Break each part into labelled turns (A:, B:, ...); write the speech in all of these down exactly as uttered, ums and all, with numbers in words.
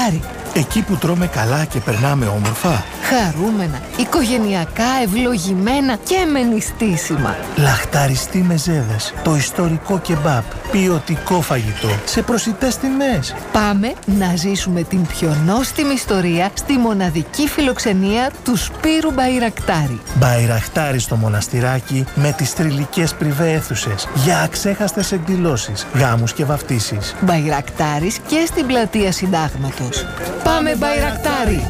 A: Μπαϊρακτάρι.
B: Εκεί που τρώμε καλά και περνάμε όμορφα.
A: Χαρούμενα, οικογενειακά, ευλογημένα και με νηστίσιμα.
B: Λαχταριστή μεζέδες, το ιστορικό κεμπάπ, ποιοτικό φαγητό, σε προσιτές τιμές.
A: Πάμε να ζήσουμε την πιο νόστιμη ιστορία στη μοναδική φιλοξενία του Σπύρου Μπαϊρακτάρι.
B: Μπαϊρακτάρι στο μοναστηράκι με τις τριλικές πριβέ αίθουσες για αξέχαστες εκδηλώσεις, γάμους και βαφτίσεις.
A: Μπαϊρακτάρις και στην πλατεία Συντάγματος. Πάμε Μπαϊρακτάρι!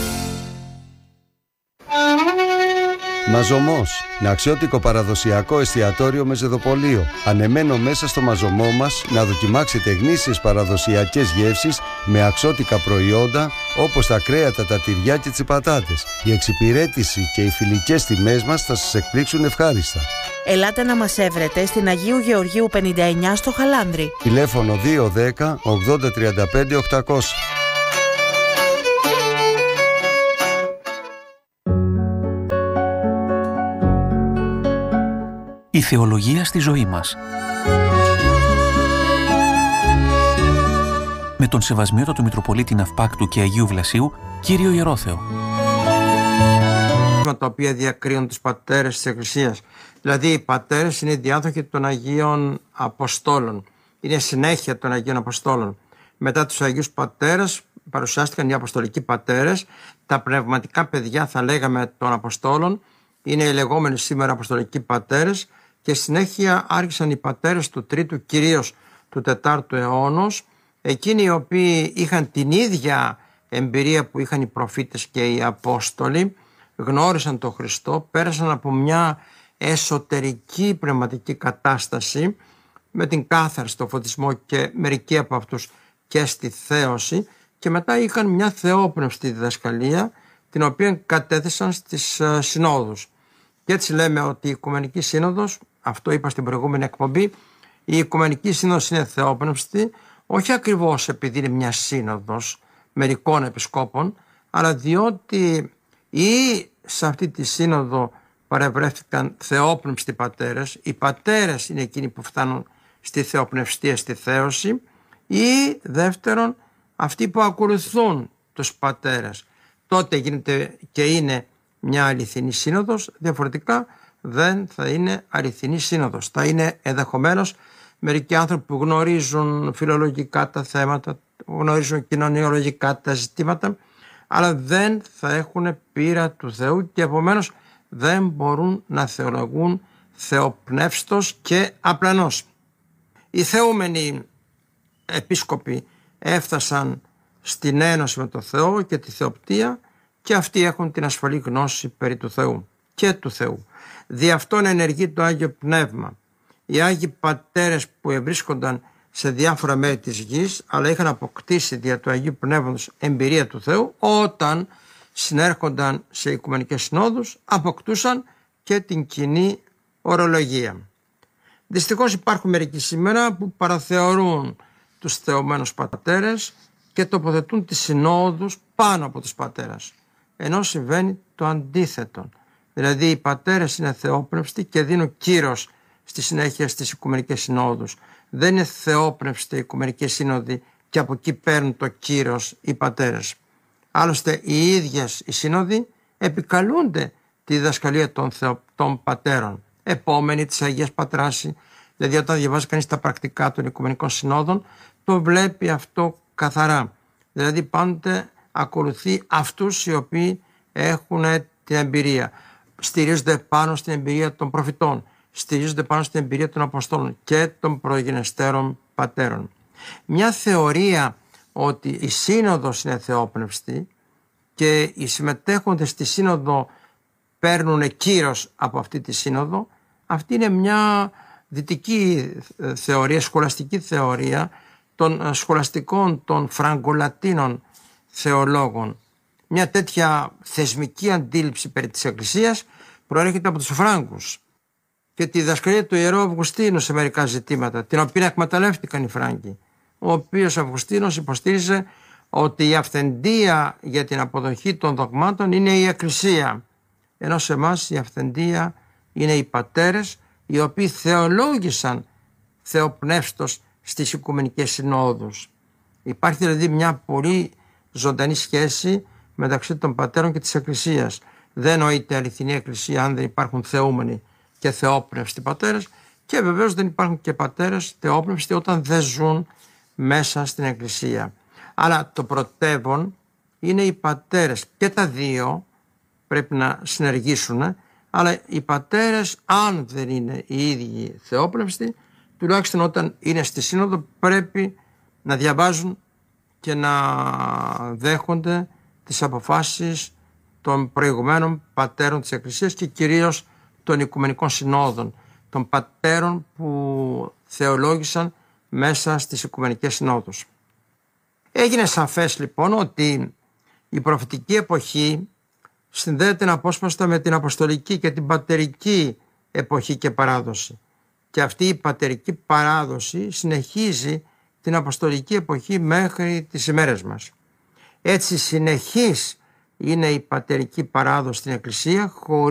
C: Μαζωμός, αξιότικο παραδοσιακό εστιατόριο με ζεδοπολείο. Ανεμένο μέσα στο μαζωμό μας να δοκιμάξετε γνήσιες παραδοσιακές γεύσεις με αξιότικα προϊόντα όπως τα κρέατα, τα τυριά και τις πατάτες. Η εξυπηρέτηση και οι φιλικές τιμές μας θα σας εκπλήξουν ευχάριστα.
D: Ελάτε να μας έβρετε στην Αγίου Γεωργίου πενήντα εννιά στο Χαλάνδρι.
C: Τηλέφωνο δύο δέκα ογδόντα τριάντα πέντε οκτακόσια.
E: Η θεολογία στη ζωή μας. Με τον Σεβασμιότατο Μητροπολίτη Ναυπάκτου και Αγίου Βλασίου, κύριο Ιερόθεο.
F: Τα οποία διακρίνουν τους πατέρες της Εκκλησίας. Δηλαδή οι πατέρες είναι οι διάδοχοι των Αγίων Αποστόλων. Είναι συνέχεια των Αγίων Αποστόλων. Μετά τους Αγίους Πατέρες παρουσιάστηκαν οι Αποστολικοί Πατέρες. Τα πνευματικά παιδιά, θα λέγαμε, των Αποστόλων είναι οι λεγόμενοι σήμερα Αποστολικοί Πατέρες. Και συνέχεια άρχισαν οι πατέρες του τρίτου, κυρίως του τετάρτου αιώνος, εκείνοι οι οποίοι είχαν την ίδια εμπειρία που είχαν οι προφήτες και οι Απόστολοι, γνώρισαν τον Χριστό, πέρασαν από μια εσωτερική πνευματική κατάσταση με την κάθαρση, τον φωτισμό και μερικοί από αυτούς και στη θέωση, και μετά είχαν μια θεόπνευστη διδασκαλία την οποία κατέθεσαν στις uh, συνόδους. Και έτσι λέμε ότι η Οικουμενική Σύνοδος, αυτό είπα στην προηγούμενη εκπομπή, η Οικουμενική Σύνοδος είναι θεόπνευστη, όχι ακριβώς επειδή είναι μια σύνοδος μερικών επισκόπων, αλλά διότι ή σε αυτή τη σύνοδο παρευρέθηκαν θεόπνευστοι πατέρες, οι πατέρες είναι εκείνοι που φτάνουν στη θεοπνευστία, στη θέωση, ή δεύτερον αυτοί που ακολουθούν τους πατέρες. Τότε γίνεται και είναι μια αληθινή σύνοδος, διαφορετικά δεν θα είναι αληθινή σύνοδος. Θα είναι ενδεχομένως μερικοί άνθρωποι που γνωρίζουν φιλολογικά τα θέματα, γνωρίζουν κοινωνιολογικά τα ζητήματα, αλλά δεν θα έχουν πείρα του Θεού και επομένως δεν μπορούν να θεολογούν θεοπνεύστος και απλανός. Οι θεούμενοι επίσκοποι έφτασαν στην ένωση με τον Θεό και τη θεοπτεία, και αυτοί έχουν την ασφαλή γνώση περί του Θεού και του Θεού. Δι' αυτόν ενεργεί το Άγιο Πνεύμα. Οι Άγιοι Πατέρες που ευρίσκονταν σε διάφορα μέρη της γης, αλλά είχαν αποκτήσει δια του Αγίου Πνεύματος εμπειρία του Θεού, όταν συνέρχονταν σε Οικουμενικές Συνόδους, αποκτούσαν και την κοινή ορολογία. Δυστυχώς υπάρχουν μερικοί σήμερα που παραθεωρούν τους θεωμένους πατέρες και τοποθετούν τις συνόδους πάνω από τους πατέρες, ενώ συμβαίνει το αντίθετο. Δηλαδή οι πατέρες είναι θεόπνευστοι και δίνουν κύρος στη συνέχεια στις Οικουμενικές Συνόδους. Δεν είναι θεόπνευστοι οι Οικουμενικές Σύνοδοι και από εκεί παίρνουν το κύρος οι πατέρες. Άλλωστε οι ίδιες οι σύνοδοι επικαλούνται τη διδασκαλία των, θεο, των πατέρων. Επόμενη της Αγίας Πατράση, δηλαδή όταν διαβάζει κανείς τα πρακτικά των Οικουμενικών Συνόδων, το βλέπει αυτό καθαρά. Δηλαδή πάντοτε ακολουθεί αυτούς οι οποίοι έχουν την εμπειρία. Στηρίζονται πάνω στην εμπειρία των προφητών, στηρίζονται πάνω στην εμπειρία των Αποστόλων και των προγενεστέρων πατέρων. Μια θεωρία ότι η σύνοδος είναι θεόπνευστη και οι συμμετέχοντες στη σύνοδο παίρνουν κύρος από αυτή τη σύνοδο, αυτή είναι μια δυτική θεωρία, σχολαστική θεωρία των σχολαστικών, των φραγκολατίνων θεολόγων. Μια τέτοια θεσμική αντίληψη περί της Εκκλησίας προέρχεται από τους Φράγκους και τη διδασκαλία του Ιερού Αυγουστίνου σε μερικά ζητήματα, την οποία εκμεταλλεύτηκαν οι Φράγκοι, ο οποίος Αυγουστίνος υποστήριζε ότι η αυθεντία για την αποδοχή των δογμάτων είναι η Εκκλησία, ενώ σε εμάς η αυθεντία είναι οι πατέρες, οι οποίοι θεολόγησαν θεοπνεύστος στις Οικουμενικές Συνόδους. Υπάρχει δηλαδή μια πολύ ζωντανή σχέση μεταξύ των πατέρων και της Εκκλησίας. Δεν νοείται αληθινή Εκκλησία αν δεν υπάρχουν θεούμενοι και θεόπνευστοι πατέρες, και βεβαίως δεν υπάρχουν και πατέρες θεόπνευστοι όταν δεν ζουν μέσα στην Εκκλησία. Αλλά το πρωτεύον είναι οι πατέρες, και τα δύο πρέπει να συνεργήσουν, αλλά οι πατέρες, αν δεν είναι οι ίδιοι θεόπνευστοι, τουλάχιστον όταν είναι στη σύνοδο πρέπει να διαβάζουν και να δέχονται τις αποφάσεις των προηγουμένων πατέρων της Εκκλησίας και κυρίως των Οικουμενικών Συνόδων, των πατέρων που θεολόγησαν μέσα στις Οικουμενικές Συνόδους. Έγινε σαφές λοιπόν ότι η προφητική εποχή συνδέεται απόσπαστα με την αποστολική και την πατερική εποχή και παράδοση. Και αυτή η πατερική παράδοση συνεχίζει την αποστολική εποχή μέχρι τις ημέρες μας. Έτσι συνεχής είναι η πατερική παράδοση στην Εκκλησία, χωρίς